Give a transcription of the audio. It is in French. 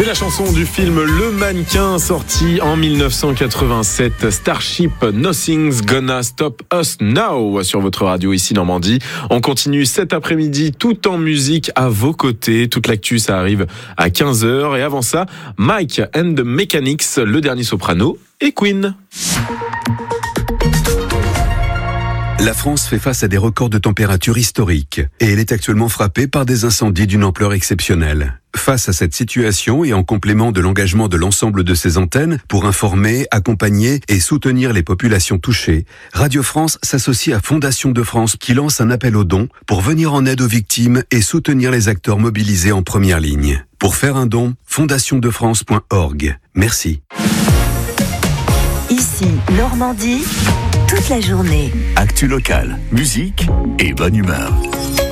C'est la chanson du film Le Mannequin, sorti en 1987. Starship, Nothing's Gonna Stop Us Now sur votre radio ici Normandie. On continue cet après-midi tout en musique à vos côtés. Toute l'actu, ça arrive à 15h. Et avant ça, Mike and the Mechanics, le dernier soprano et Queen. La France fait face à des records de température historiques et elle est actuellement frappée par des incendies d'une ampleur exceptionnelle. Face à cette situation et en complément de l'engagement de l'ensemble de ses antennes pour informer, accompagner et soutenir les populations touchées, Radio France s'associe à Fondation de France qui lance un appel aux dons pour venir en aide aux victimes et soutenir les acteurs mobilisés en première ligne. Pour faire un don, fondationdefrance.org. Merci. Ici, Normandie, toute la journée. Actu locale, musique et bonne humeur.